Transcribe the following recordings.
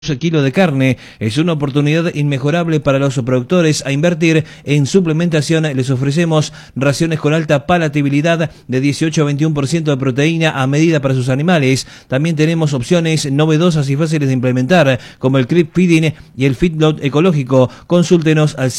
kilo de carne. Es una oportunidad inmejorable para los productores a invertir en suplementación. Les ofrecemos raciones con alta palatabilidad de 18 a 21% de proteína a medida para sus animales. También tenemos opciones novedosas y fáciles de implementar, como el Clip Feeding y el Feedlot ecológico. Consúltenos al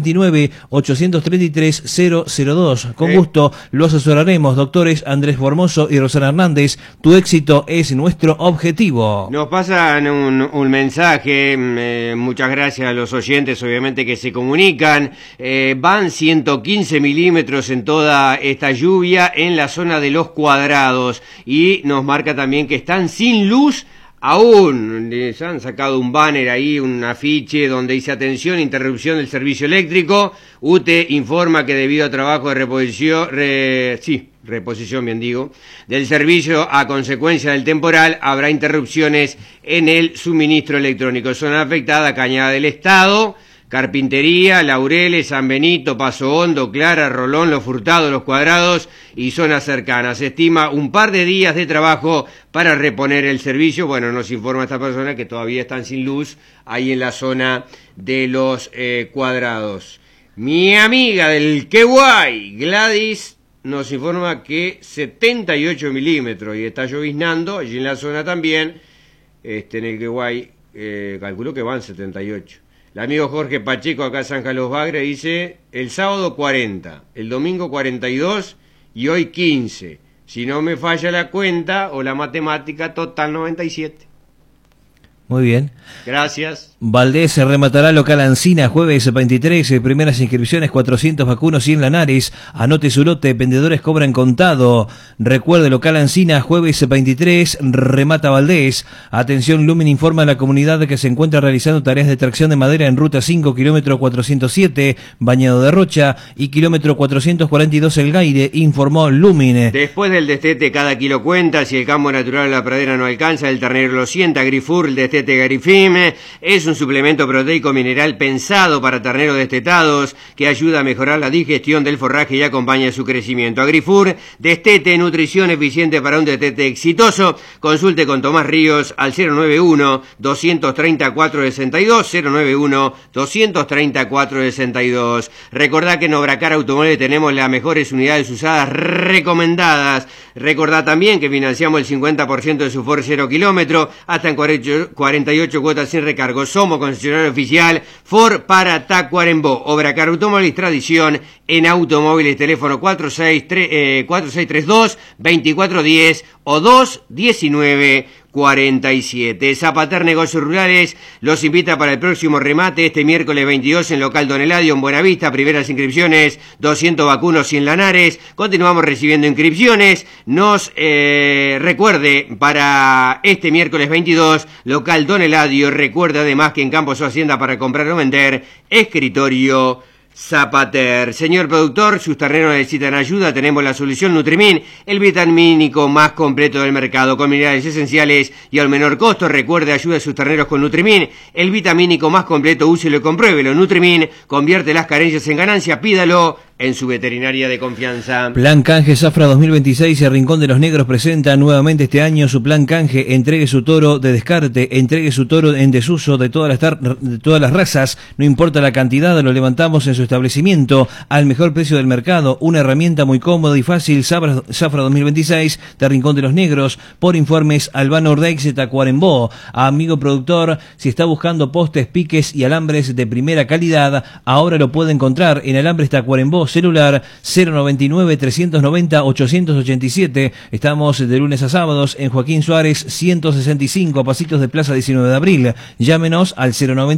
099-833-002. Con gusto lo asesoraremos. Doctores Andrés Formoso y Rosana Hernández, tu éxito es nuestro objetivo. Nos pasan un mensaje, muchas gracias a los oyentes, obviamente, que se comunican. Van 115 milímetros en toda esta lluvia en la zona de Los Cuadrados, y nos marca también que están sin luz aún. Les han sacado un banner ahí, un afiche donde dice: atención, interrupción del servicio eléctrico. UTE informa que debido a trabajo de reposición del servicio a consecuencia del temporal, habrá interrupciones en el suministro electrónico. Zona afectada: Cañada del Estado, Carpintería, Laureles, San Benito, Paso Hondo, Clara, Rolón, Los Furtados, Los Cuadrados y zonas cercanas. Se estima un par de días de trabajo para reponer el servicio. Bueno, nos informa esta persona que todavía están sin luz ahí en la zona de Los Cuadrados. Mi amiga del Queguay, Gladys, nos informa que 78 milímetros y está lloviznando allí en la zona también. En el Queguay, calculo que van 78. El amigo Jorge Pacheco, acá en San Carlos Bagre, dice: el sábado 40, el domingo 42 y hoy 15. Si no me falla la cuenta o la matemática, total 97. Muy bien. Gracias. Valdés se rematará local Ancina, jueves 23, primeras inscripciones 400 vacunos y en Lanares. Anote su lote, vendedores cobran contado. Recuerde, local Ancina, jueves 23, remata Valdés. Atención, Lumen informa a la comunidad que se encuentra realizando tareas de tracción de madera en ruta 5, kilómetro 407, Bañado de Rocha, y kilómetro 442 El Gaire, informó Lumen. Después del destete, cada kilo cuenta. Si el campo natural de la pradera no alcanza, el ternero lo sienta. Grifur, el destete Garifim es un suplemento proteico mineral pensado para terneros destetados que ayuda a mejorar la digestión del forraje y acompaña su crecimiento. Agrifur, destete, nutrición eficiente para un destete exitoso. Consulte con Tomás Ríos al 091-230-462, 091-230-462. Recordá que en Obracar Automóviles tenemos las mejores unidades usadas recomendadas. Recordá también que financiamos el 50% de su Ford 0 kilómetro hasta en 48 cuotas sin recargo. Somos concesionario oficial Ford para Tacuarembó. Obracar Automóviles, tradición en automóviles. Teléfono 4632-2410 o 219-47. Zapater Negocios Rurales los invita para el próximo remate este miércoles 22 en local Don Eladio en Buenavista. Primeras inscripciones 200 vacunos y en Lanares. Continuamos recibiendo inscripciones. Nos recuerde, para este miércoles 22 local Don Eladio. Recuerde además que en Campos o Hacienda, para comprar o vender, escritorio Zapater. Señor productor, sus terneros necesitan ayuda, tenemos la solución Nutrimin, el vitamínico más completo del mercado, con minerales esenciales y al menor costo. Recuerde, ayude a sus terneros con Nutrimin, el vitamínico más completo. Úselo y compruébelo. Nutrimin convierte las carencias en ganancia. Pídalo en su veterinaria de confianza. Plan Canje Zafra 2026 y Rincón de los Negros presenta nuevamente este año su plan canje. Entregue su toro de descarte, entregue su toro en desuso de todas las razas, no importa la cantidad, lo levantamos en su establecimiento al mejor precio del mercado. Una herramienta muy cómoda y fácil. Zafra 2026 de Rincón de los Negros. Por informes, Albano Ordex de Tacuarembó. Amigo productor, si está buscando postes, piques y alambres de primera calidad, ahora lo puede encontrar en Alambres Tacuarembó. Celular 099-390-887. Estamos de lunes a sábados en Joaquín Suárez 165, a pasitos de Plaza 19 de Abril. Llámenos al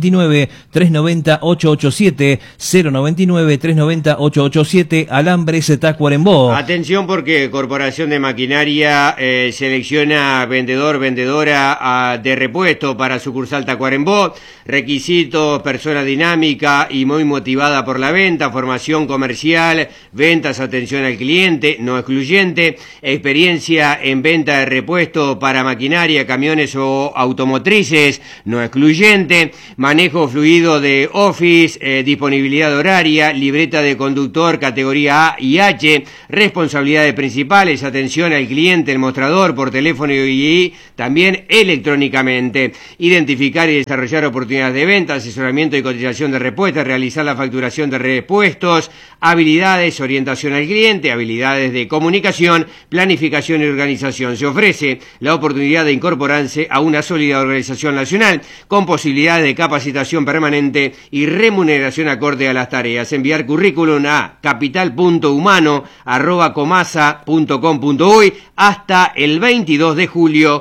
099-390-887, 099-390-887, Alambres Tacuarembó. Atención, porque Corporación de Maquinaria selecciona vendedora de repuesto para sucursal Tacuarembó. Requisitos: persona dinámica y muy motivada por la venta, formación comercial comercial, ventas, atención al cliente, no excluyente, experiencia en venta de repuesto para maquinaria, camiones o automotrices, no excluyente, manejo fluido de Office, disponibilidad horaria, libreta de conductor categoría A y H, responsabilidades principales, atención al cliente, el mostrador por teléfono y también electrónicamente, identificar y desarrollar oportunidades de venta, asesoramiento y cotización de repuestos, realizar la facturación de repuestos, habilidades, orientación al cliente, habilidades de comunicación, planificación y organización. Se ofrece la oportunidad de incorporarse a una sólida organización nacional con posibilidades de capacitación permanente y remuneración acorde a las tareas. Enviar currículum a capital.humano@comasa.com.uy hasta el 22 de julio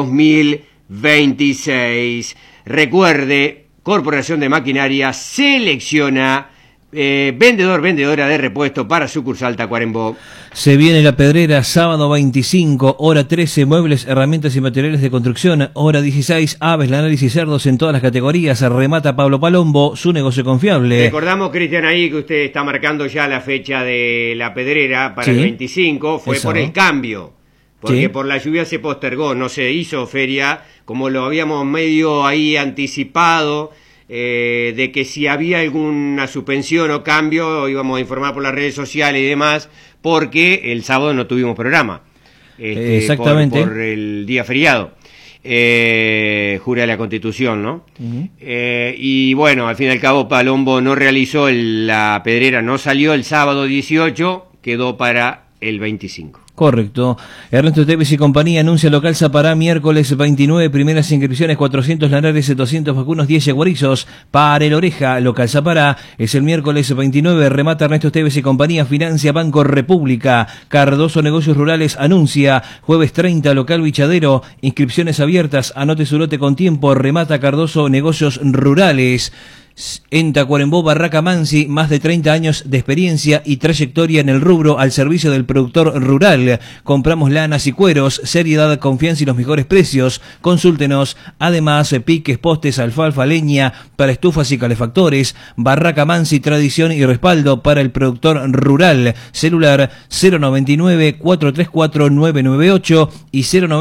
2026. Recuerde, Corporación de Maquinaria selecciona vendedora de repuesto para sucursal Tacuarembó. Se viene La Pedrera, sábado 25, hora 13, muebles, herramientas y materiales de construcción, hora 16, aves, lanares y cerdos en todas las categorías. Remata Pablo Palombo, su negocio confiable. Recordamos, Cristian, ahí que usted está marcando ya la fecha de La Pedrera para el 25, fue por el cambio, porque por la lluvia se postergó, no se hizo feria, como lo habíamos medio ahí anticipado, de que si había alguna suspensión o cambio íbamos a informar por las redes sociales y demás, porque el sábado no tuvimos programa. Exactamente. Por el día feriado. Jura de la Constitución, ¿no? Y bueno, al fin y al cabo Palombo no realizó La Pedrera, no salió el sábado 18, quedó para el 25. Correcto. Ernesto Tevez y compañía anuncia local Zapará miércoles 29, primeras inscripciones 400 lanares, 200 vacunos, 10 yaguarizos para el Oreja. Local Zapará es el miércoles 29, remata Ernesto Tevez y compañía, financia Banco República. Cardoso Negocios Rurales anuncia jueves 30, local Bichadero, inscripciones abiertas, anote su lote con tiempo, remata Cardoso Negocios Rurales. En Tacuarembó, Barraca Mansi, más de 30 años de experiencia y trayectoria en el rubro al servicio del productor rural. Compramos lanas y cueros, seriedad, confianza y los mejores precios. Consúltenos. Además, piques, postes, alfalfa, leña para estufas y calefactores. Barraca Mansi, tradición y respaldo para el productor rural. Celular 099-434-998 y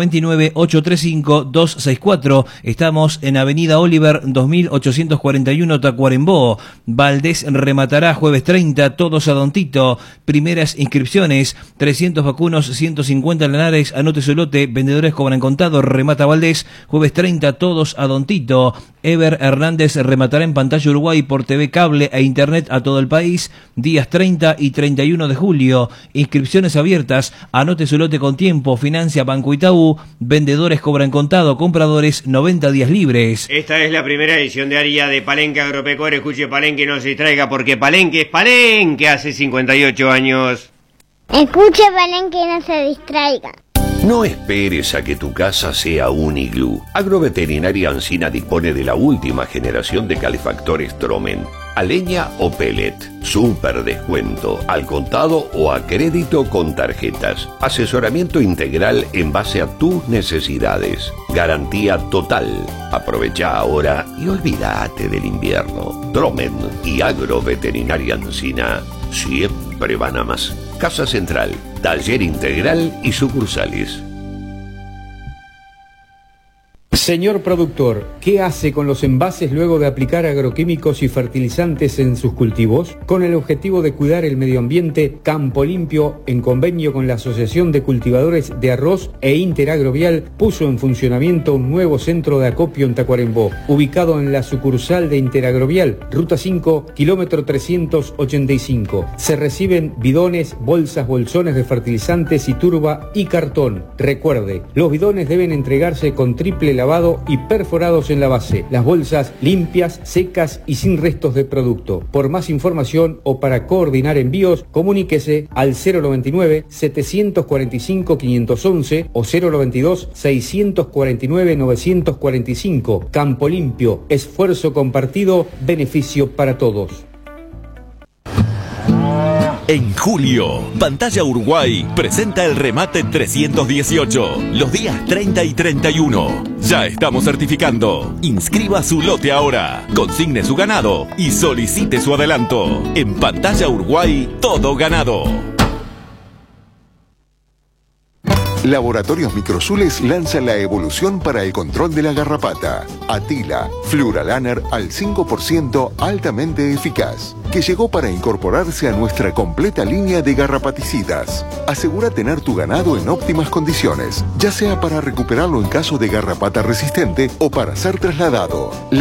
099-835-264. Estamos en Avenida Oliver 2841 Tacuarembó. Valdés rematará jueves 30, todos a Don Tito. Primeras inscripciones, 300 vacunos, 150 lanares, anote su lote, vendedores cobran contado, remata Valdés, jueves 30, todos a Don Tito. Ever Hernández rematará en Pantalla Uruguay por TV Cable e Internet a todo el país, días 30 y 31 de julio. Inscripciones abiertas, anote su lote con tiempo, financia Banco Itaú, vendedores cobran contado, compradores 90 días libres. Esta es la primera edición diaria de Palenque Agropecuario. Escuche Palenque, no se distraiga, porque Palenque es Palenque hace 58 años. Escuche Palenque, no se distraiga. No esperes a que tu casa sea un iglú. Agroveterinaria Ancina dispone de la última generación de calefactores Tromen. A leña o pellet. Súper descuento. Al contado o a crédito con tarjetas. Asesoramiento integral en base a tus necesidades. Garantía total. Aprovecha ahora y olvídate del invierno. Tromen y Agroveterinaria Ancina siempre van a más. Casa Central, taller integral y sucursales. Señor productor, ¿qué hace con los envases luego de aplicar agroquímicos y fertilizantes en sus cultivos? Con el objetivo de cuidar el medio ambiente, Campo Limpio, en convenio con la Asociación de Cultivadores de Arroz e Interagrovial, puso en funcionamiento un nuevo centro de acopio en Tacuarembó, ubicado en la sucursal de Interagrovial, Ruta 5, kilómetro 385. Se reciben bidones, bolsas, bolsones de fertilizantes y turba y cartón. Recuerde, los bidones deben entregarse con triple lavado y perforados en la base. Las bolsas limpias, secas y sin restos de producto. Por más información o para coordinar envíos, comuníquese al 099-745-511 o 092-649-945. Campo Limpio, esfuerzo compartido, beneficio para todos. En julio, Pantalla Uruguay presenta el remate 318, los días 30 y 31. Ya estamos certificando. Inscriba su lote ahora, consigne su ganado y solicite su adelanto. En Pantalla Uruguay, todo ganado. Laboratorios Microsules lanza la evolución para el control de la garrapata. Atila, Fluralaner al 5% altamente eficaz, que llegó para incorporarse a nuestra completa línea de garrapaticidas. Asegura tener tu ganado en óptimas condiciones, ya sea para recuperarlo en caso de garrapata resistente o para ser trasladado.